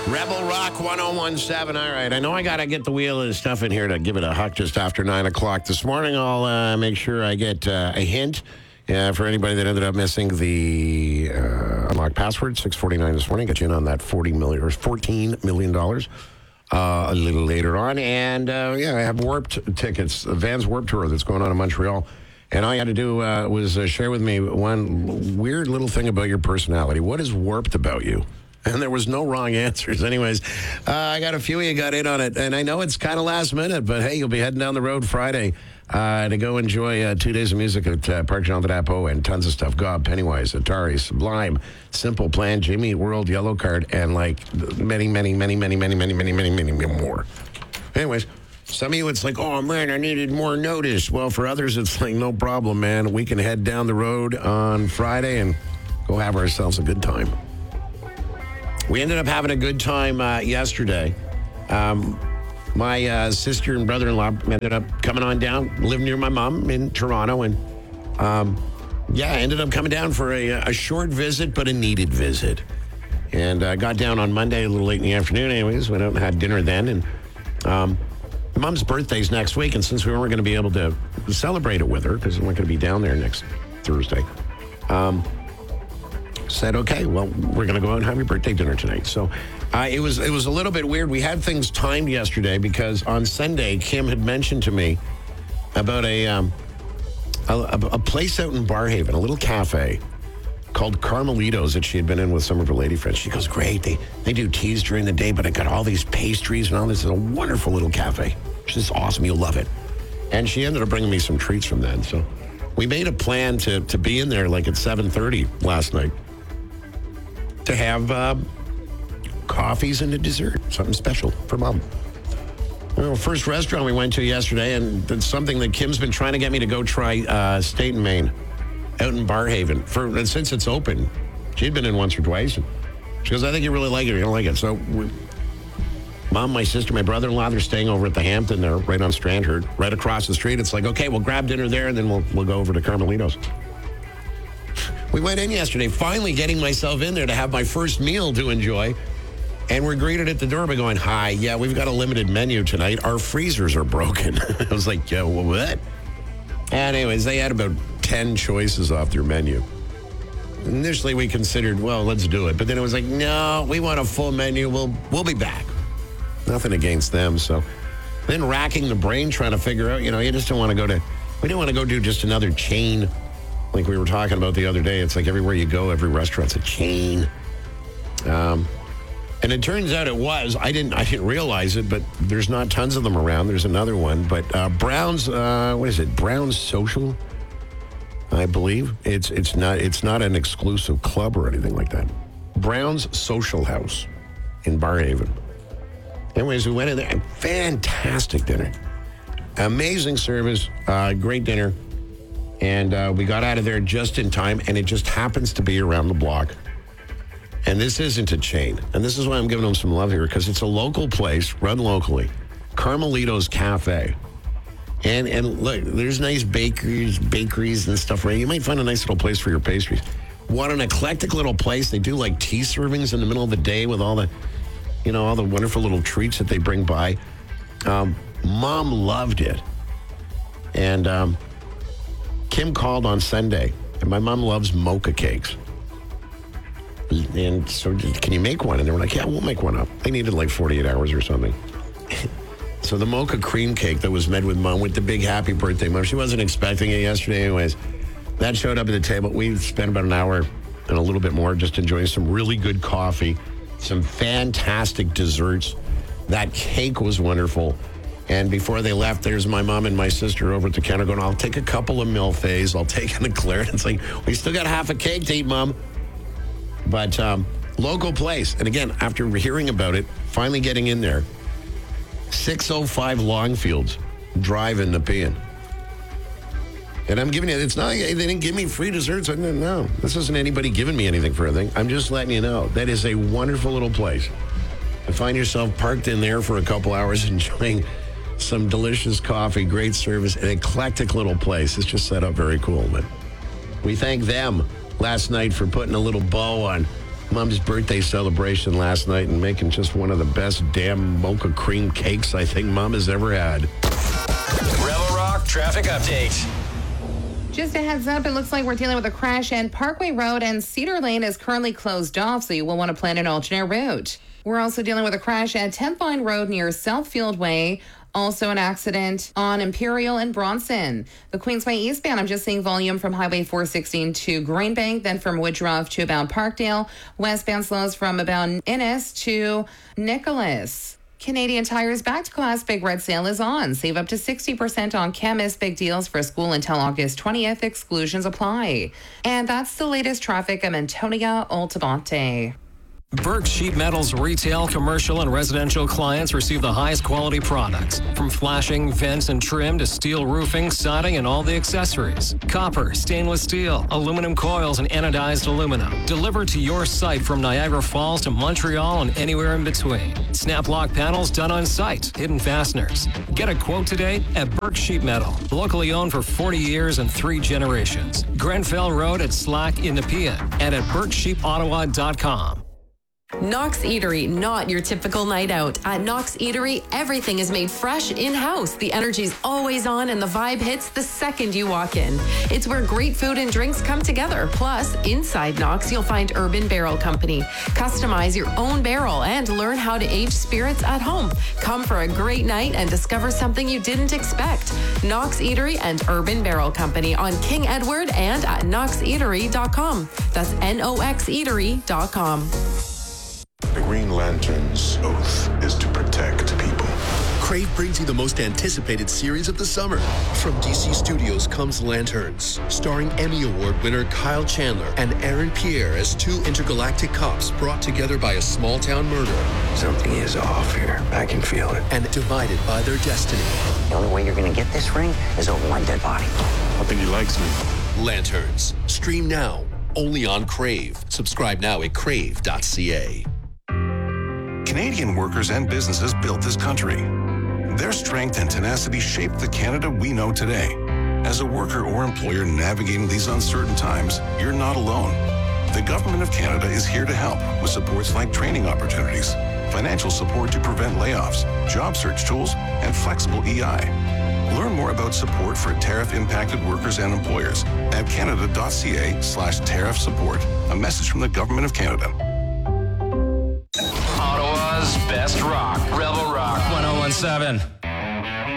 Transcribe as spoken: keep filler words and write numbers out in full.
Rebel Rock one oh one seven. All right. I know I got to get the wheel and stuff in here to give it a huck just after nine o'clock this morning. I'll uh, make sure I get uh, a hint uh, for anybody that ended up missing the uh, unlock password, six forty-nine this morning. Get you in on that forty million dollars or fourteen million dollars uh, a little later on. And, uh, yeah, I have Warped tickets, Vans Warped Tour that's going on in Montreal. And all you had to do uh, was uh, share with me one weird little thing about your personality. What is warped about you? And there was no wrong answers. Anyways, uh, I got a few of you got in on it. And I know it's kind of last minute, but hey, you'll be heading down the road Friday uh, to go enjoy uh, two days of music at uh, Parc Jean Drapeau and tons of stuff. Gob, Pennywise, Atari, Sublime, Simple Plan, Jimmy Eat World, Yellow Card, and like many, many, many, many, many, many, many, many, many, many more. Anyways, some of you, it's like, oh, man, I needed more notice. Well, for others, it's like, no problem, man. We can head down the road on Friday and go have ourselves a good time. We ended up having a good time uh, yesterday. Um, my uh, sister and brother-in-law ended up coming on down, live near my mom in Toronto. And, um, yeah, I ended up coming down for a, a short visit, but a needed visit. And I uh, got down on Monday a little late in the afternoon anyways. Went out and had dinner then. And um, my mom's birthday's next week. And since we weren't going to be able to celebrate it with her, because we weren't going to be down there next Thursday, um, said, okay, well, we're going to go out and have your birthday dinner tonight. So uh, it was it was a little bit weird. We had things timed yesterday because on Sunday, Kim had mentioned to me about a, um, a, a place out in Barhaven, a little cafe called Carmelitos that she had been in with some of her lady friends. She goes, great, they, they do teas during the day, but I got all these pastries and all this. It's a wonderful little cafe. It's just awesome. You'll love it. And she ended up bringing me some treats from that. So we made a plan to, to be in there like at seven thirty last night, to have uh, coffees and a dessert, something special for Mom. Well, first restaurant we went to yesterday, and it's something that Kim's been trying to get me to go try, uh, State and Main, out in Barhaven. For, and since it's open, she'd been in once or twice. And she goes, I think you really like it. You're going to like it. So we, Mom, my sister, my brother-in-law, they're staying over at the Hampton there, right on Strandherd, right across the street. It's like, okay, we'll grab dinner there, and then we'll we'll go over to Carmelitos. We went in yesterday, finally getting myself in there to have my first meal to enjoy. And we're greeted at the door by going, hi, yeah, we've got a limited menu tonight. Our freezers are broken. I was like, yeah, well, what? And anyways, they had about ten choices off their menu. Initially, we considered, well, let's do it. But then it was like, no, we want a full menu. We'll, we'll be back. Nothing against them. So then racking the brain trying to figure out, you know, you just don't want to go to, we didn't want to go do just another chain like we were talking about the other day. It's like everywhere you go, every restaurant's a chain. Um, and it turns out it was. I didn't I didn't realize it, but there's not tons of them around. There's another one. But uh, Brown's, uh, what is it? Brown's Social, I believe. It's it's not it's not an exclusive club or anything like that. Brown's Social House in Barhaven. Anyways, we went in there. Fantastic dinner. Amazing service. Uh, great dinner. And uh, we got out of there just in time, and it just happens to be around the block. And this isn't a chain. And this is why I'm giving them some love here, because it's a local place, run locally, Carmelitos Cafe. And and look, there's nice bakeries, bakeries and stuff, right? You might find a nice little place for your pastries. What an eclectic little place. They do like tea servings in the middle of the day with all the, you know, all the wonderful little treats that they bring by. Um, Mom loved it. And um Kim called on Sunday, and my mom loves mocha cakes. And so, can you make one? And they were like, yeah, we'll make one up. They needed like forty-eight hours or something. So the mocha cream cake that was made with Mom with the big happy birthday Mom, she wasn't expecting it yesterday anyways. That showed up at the table. We spent about an hour and a little bit more just enjoying some really good coffee, some fantastic desserts. That cake was wonderful. And before they left, there's my mom and my sister over at the counter going, I'll take a couple of milfays. I'll take an eclair. And it's like, we still got half a cake to eat, Mom. But um, local place. And again, after hearing about it, finally getting in there, six oh five Longfields Drive in Nepean. And I'm giving you, it's not, they didn't give me free desserts. I didn't know. This isn't anybody giving me anything for anything. I'm just letting you know. That is a wonderful little place. And find yourself parked in there for a couple hours enjoying some delicious coffee, great service, an eclectic little place. It's just set up very cool. But we thank them last night for putting a little bow on mom's birthday celebration last night and making just one of the best damn mocha cream cakes I think Mom has ever had. Rebel Rock traffic update. Just a heads up, it looks like we're dealing with a crash, and Parkway Road and Cedar Lane is currently closed off, so you will want to plan an alternate route. We're also dealing with a crash at tenth Line Road near Southfield Way. Also an accident on Imperial and Bronson. The Queensway eastbound, I'm just seeing volume from Highway four sixteen to Greenbank, then from Woodruff to about Parkdale. Westbound slows from about Innis to Nicholas. Canadian Tire's back to class big red sale is on. Save up to sixty percent on Chemist. Big deals for school until August twentieth. Exclusions apply. And that's the latest traffic. I'm Antonia Altabante. Burke Sheet Metal's retail, commercial, and residential clients receive the highest quality products. From flashing, vents, and trim to steel roofing, siding, and all the accessories. Copper, stainless steel, aluminum coils, and anodized aluminum. Delivered to your site from Niagara Falls to Montreal and anywhere in between. Snap lock panels done on site. Hidden fasteners. Get a quote today at Burke Sheet Metal. Locally owned for forty years and three generations. Grenfell Road at Slack in Nepean and at burke sheep ottawa dot com. Knox Eatery, not your typical night out. At Knox Eatery, everything is made fresh in-house. The energy's always on and the vibe hits the second you walk in. It's where great food and drinks come together. Plus, inside Knox, you'll find Urban Barrel Company. Customize your own barrel and learn how to age spirits at home. Come for a great night and discover something you didn't expect. Knox Eatery and Urban Barrel Company on King Edward and at knox eatery dot com. That's N O X eatery dot com. The Green Lantern's oath is to protect people. Crave brings you the most anticipated series of the summer. From D C Studios comes Lanterns, starring Emmy Award winner Kyle Chandler and Aaron Pierre as two intergalactic cops brought together by a small-town murder. Something is off here. I can feel it. And divided by their destiny. The only way you're going to get this ring is over my dead body. I think he likes me. Lanterns. Stream now. Only on Crave. Subscribe now at crave dot c a. Canadian workers and businesses built this country. Their strength and tenacity shaped the Canada we know today. As a worker or employer navigating these uncertain times, you're not alone. The Government of Canada is here to help with supports like training opportunities, financial support to prevent layoffs, job search tools, and flexible E I. Learn more about support for tariff-impacted workers and employers at canada dot c a slash tariff support. A message from the Government of Canada. Ottawa's best rock. Rebel Rock one oh one seven.